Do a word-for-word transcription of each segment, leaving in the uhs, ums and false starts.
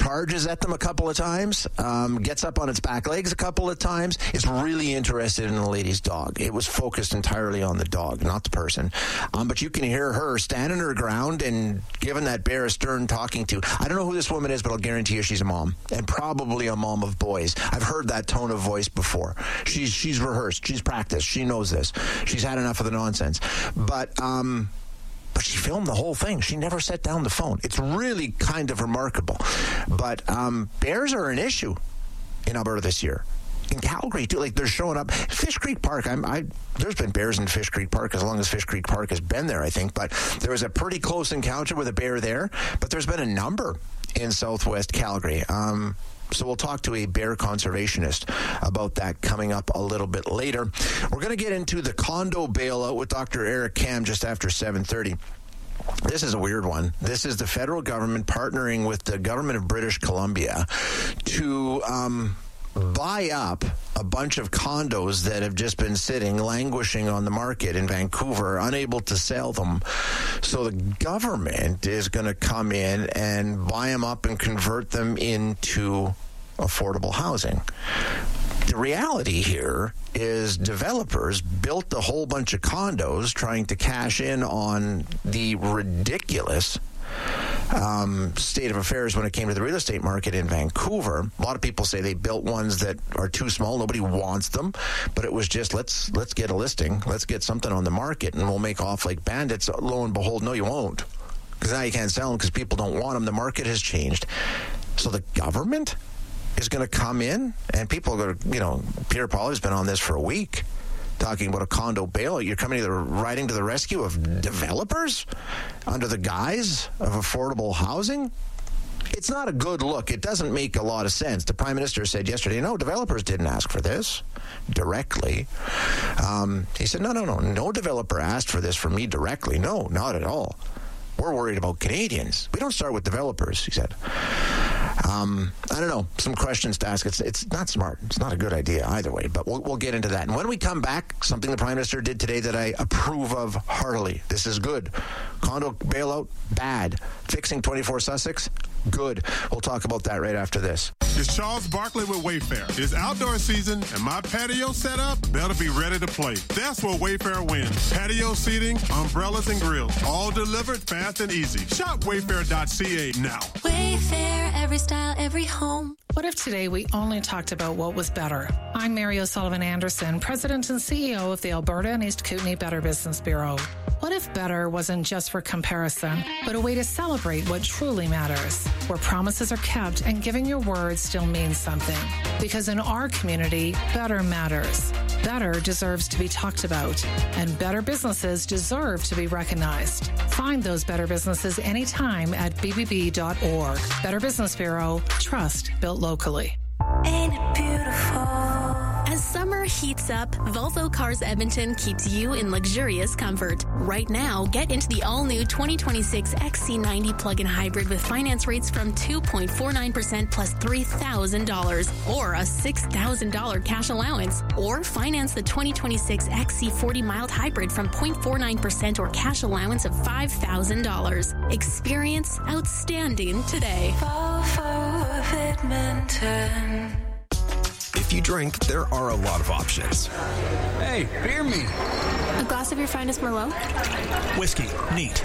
charges at them a couple of times, um, gets up on its back legs a couple of times. It's really interested in the lady's dog. It was focused entirely on the dog, not the person. Um, but you can hear her standing her ground and giving that bear a stern talking to. I don't know who this woman is, but I'll guarantee you she's a mom, and probably a mom of boys. I've heard that tone of voice before. She's she's rehearsed. She's practiced. She knows this. She's had enough of the nonsense. But um, but she filmed the whole thing. She never set down the phone. It's really kind of remarkable. But um, bears are an issue in Alberta this year. In Calgary, too, like they're showing up. Fish Creek Park, I'm, I, there's been bears in Fish Creek Park as long as Fish Creek Park has been there, I think. But there was a pretty close encounter with a bear there. But there's been a number in southwest Calgary. Um, so we'll talk to a bear conservationist about that coming up a little bit later. We're going to get into the condo bailout with Doctor Eric Kam just after seven thirty. This is a weird one. This is the federal government partnering with the government of British Columbia to um, buy up a bunch of condos that have just been sitting, languishing on the market in Vancouver, unable to sell them. So the government is going to come in and buy them up and convert them into affordable housing. The reality here is developers built a whole bunch of condos trying to cash in on the ridiculous Um, state of affairs when it came to the real estate market in Vancouver. A lot of people say they built ones that are too small. Nobody wants them, but it was just let's let's get a listing, let's get something on the market, and we'll make off like bandits. Lo and behold, no, you won't, because now you can't sell them because people don't want them. The market has changed, so the government is going to come in, and people are going to, you know, Peter Polly's been on this for a week, talking about a condo bailout. You're coming to the riding to the rescue of developers under the guise of affordable housing. It's not a good look. It doesn't make a lot of sense. The Prime Minister said yesterday, no, developers didn't ask for this directly. Um, he said, no, no, no, no developer asked for this from me directly. No, not at all. We're worried about Canadians. We don't start with developers, he said. Um, I don't know. Some questions to ask. It's it's not smart. It's not a good idea either way, but we'll, we'll get into that. And when we come back, something the Prime Minister did today that I approve of heartily. This is good. Condo bailout, bad. Fixing twenty-four Sussex, good. We'll talk about that right after this. It's Charles Barkley with Wayfair. It's outdoor season, and my patio setup better be ready to play. That's where Wayfair wins. Patio seating, umbrellas, and grills, all delivered fast and easy. Shop wayfair dot c a now. Wayfair, every style, every home. What if today we only talked about what was better? I'm Mary O'Sullivan Anderson, President and C E O of the Alberta and East Kootenay Better Business Bureau. What if better wasn't just for comparison, but a way to celebrate what truly matters, where promises are kept and giving your word still means something? Because in our community, better matters. Better deserves to be talked about, and better businesses deserve to be recognized. Find those better businesses anytime at b b b dot org. Better Business Bureau, trust built locally. Ain't it beautiful? As summer heats up, Volvo Cars Edmonton keeps you in luxurious comfort. Right now, get into the all-new twenty twenty-six X C ninety plug-in hybrid with finance rates from two point four nine percent plus three thousand dollars or a six thousand dollars cash allowance. Or finance the twenty twenty-six X C forty mild hybrid from zero point four nine percent or cash allowance of five thousand dollars. Experience outstanding today. Volvo of Edmonton. If you drink, there are a lot of options. Hey, beer me. A glass of your finest Merlot? Whiskey. Neat.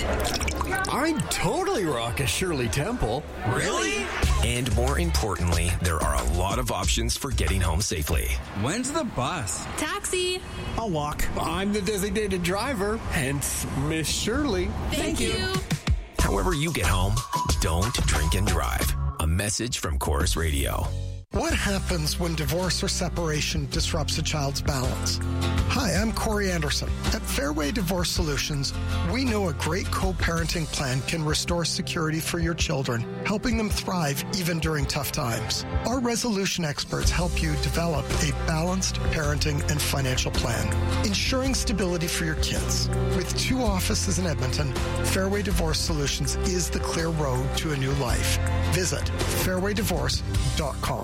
I'd totally rock a Shirley Temple. Really? And more importantly, there are a lot of options for getting home safely. When's the bus? Taxi. I'll walk. I'm the designated driver, hence Miss Shirley. Thank, Thank you. you. However you get home, don't drink and drive. A message from Chorus Radio. What happens when divorce or separation disrupts a child's balance? Hi, I'm Corey Anderson. At Fairway Divorce Solutions, we know a great co-parenting plan can restore security for your children, helping them thrive even during tough times. Our resolution experts help you develop a balanced parenting and financial plan, ensuring stability for your kids. With two offices in Edmonton, Fairway Divorce Solutions is the clear road to a new life. Visit fairway divorce dot com.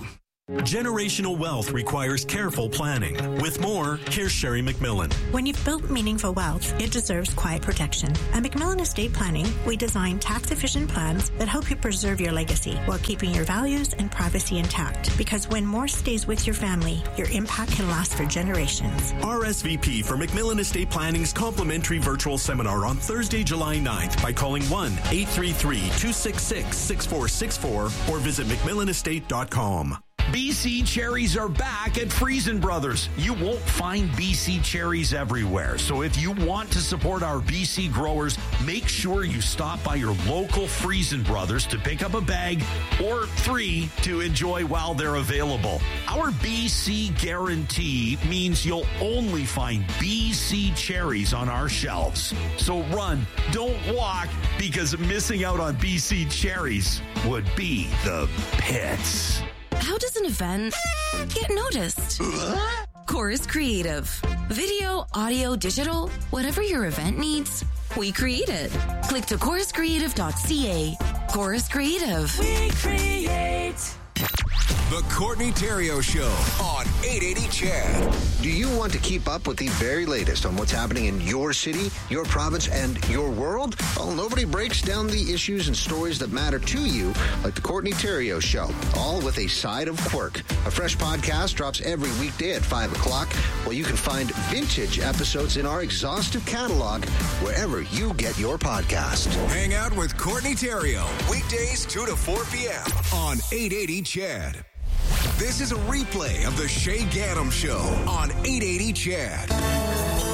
Generational wealth requires careful planning. With more, here's Sherry McMillan. When you've built meaningful wealth, it deserves quiet protection. At McMillan Estate Planning, we design tax-efficient plans that help you preserve your legacy while keeping your values and privacy intact. Because when more stays with your family, your impact can last for generations. R S V P for McMillan Estate Planning's complimentary virtual seminar on Thursday, July ninth by calling one eight three three, two six six, six four six four or visit mcmillan estate dot com. B C cherries are back at Friesen Brothers. You won't find B C cherries everywhere. So if you want to support our B C growers, make sure you stop by your local Friesen Brothers to pick up a bag or three to enjoy while they're available. Our B C guarantee means you'll only find B C cherries on our shelves. So run, don't walk, because missing out on B C cherries would be the pits. How does an event get noticed? Chorus Creative. Video, audio, digital, whatever your event needs, we create it. Click to chorus creative dot c a. Chorus Creative. We create. The Courtney Theriault Show on eight eighty C H E D. Do you want to keep up with the very latest on what's happening in your city, your province, and your world? Well, nobody breaks down the issues and stories that matter to you like The Courtney Theriault Show, all with a side of quirk. A fresh podcast drops every weekday at five o'clock, where you can find vintage episodes in our exhaustive catalog wherever you get your podcast. Hang out with Courtney Theriault, weekdays two to four p.m. on eight eighty C H E D. This is a replay of the Shay Gaddam Show on eight eighty C H E D.